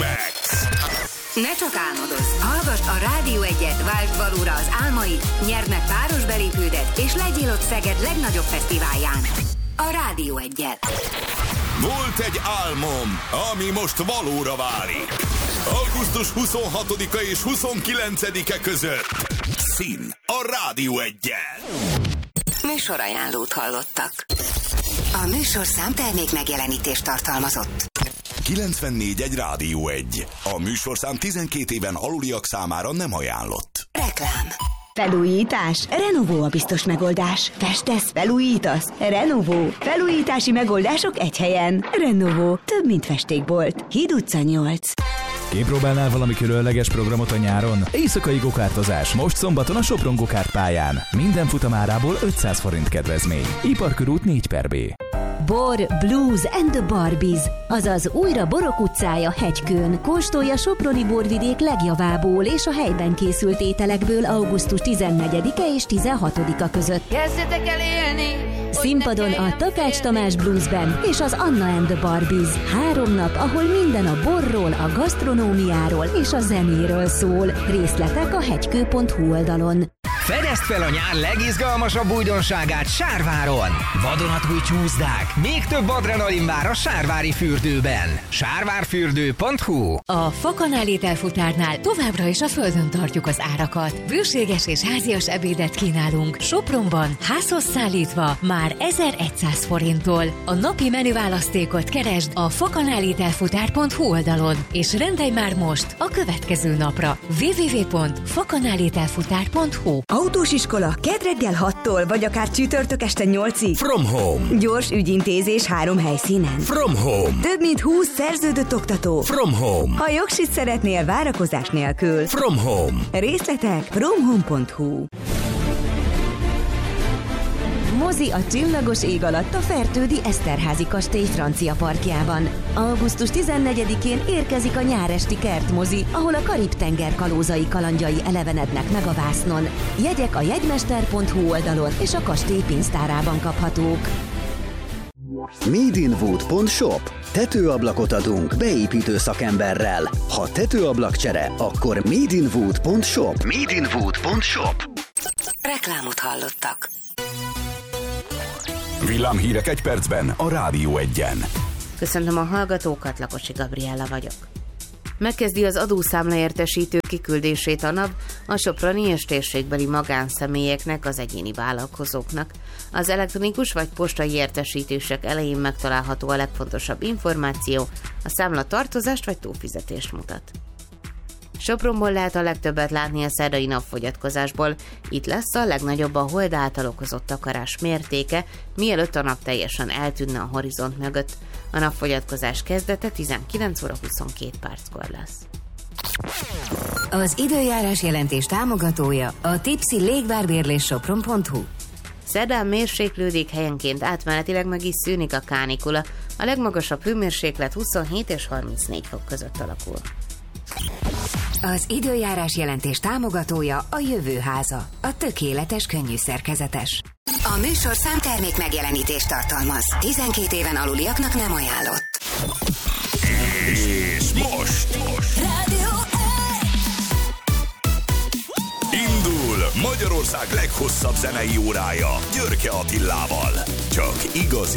Max. Ne csak álmodozz, hallgassd a Rádió 1-et, váltsd valóra az álmaid, nyerd meg páros belépődet, és legyél ott Szeged legnagyobb fesztiválján. A Rádió 1-et. Volt egy álmom, ami most valóra válik. Augusztus 26-a és 29-e között. Szín a Rádió 1-jel. Műsorajánlót hallottak. A műsorszám termék megjelenítést tartalmazott. 94.1 Rádió 1. A műsorszám 12 éven aluliak számára nem ajánlott. Reklám. Felújítás? Renovó a biztos megoldás. Festesz, felújítasz? Renovó. Felújítási megoldások egy helyen. Renovó. Több, mint festékbolt. Híd utca 8. Kipróbálnál valami különleges programot a nyáron? Éjszakai gokártozás most szombaton a Sopron Gokárt pályán. Minden futamárából 500 forint kedvezmény. Iparkörút 4/B. Bor, Blues and the Barbies, azaz újra Borok utcája Hegykőn. Kóstolja soproni borvidék legjavából és a helyben készült ételekből augusztus 14-e és 16-a között. Kezdjetek el élni! Színpadon a Takács Tamás Blues Band és az Anna and the Barbies. 3 nap, ahol minden a borról, a gasztronómiáról és a zenéről szól. Részletek a hegykő.hu oldalon. Fedezd fel a nyár legizgalmasabb újdonságát Sárváron! Vadonatúj csúszdák, még több adrenalin vár a Sárvári fürdőben. Sárvárfürdő.hu. A Fakanál ételfutárnál továbbra is a földön tartjuk az árakat. Bőséges és házias ebédet kínálunk Sopronban, házhoz szállítva már 1100 forinttól. A napi menüválasztékot keresd a fakanálételfutár.hu oldalon, és rendelj már most a következő napra. www.fakanálételfutár.hu. Autós iskola kedd reggel 6-tól, vagy akár csütörtök este 8-ig. From home. Gyors ügyintézés 3 helyszínen. From home. Több mint 20 szerződött oktató. From home. Ha jogsit szeretnél várakozás nélkül. From home. Részletek fromhome.hu. Mozi a csillagos ég alatt a Fertődi Eszterházy kastély francia parkjában. Augusztus 14-én érkezik a nyáresti kertmozi, ahol a Karib-tenger kalózai kalandjai elevenednek meg a vásznon. Jegyek a jegymester.hu oldalon és a kastély pénztárában kaphatók. Madeinwood.shop. Tetőablakot adunk beépítő szakemberrel. Ha tetőablakcsere, akkor Madeinwood.shop. Madeinwood.shop. Reklámot hallottak. Villámhírek egy percben a Rádió 1-en. Köszöntöm a hallgatókat, Lakosi Gabriella vagyok. Megkezdi az adószámlaértesítő kiküldését a NAV a soproni és térségbeli magánszemélyeknek, az egyéni vállalkozóknak. Az elektronikus vagy postai értesítések elején megtalálható a legfontosabb információ, a számla tartozást vagy túlfizetést mutat. Sopronból lehet a legtöbbet látni a szerdai napfogyatkozásból. Itt lesz a legnagyobb a hold által okozott takarás mértéke, mielőtt a nap teljesen eltűnne a horizont mögött. A napfogyatkozás kezdete 19 óra 22 perckor lesz. Az időjárás jelentés támogatója a Tipsy Légbárbérlés Sopron.hu. Szerdán mérséklődik, helyenként átmenetileg meg is szűnik a kánikula. A legmagasabb hőmérséklet 27 és 34 fok között alakul. Az időjárás jelentés támogatója a Jövőháza, a tökéletes könnyű szerkezetes. A műsorszám termék megjelenítést tartalmaz. 12 éven aluliaknak nem ajánlott. És most Rádió 1. indul Magyarország leghosszabb zenei órája Györke Attilával. Csak igazi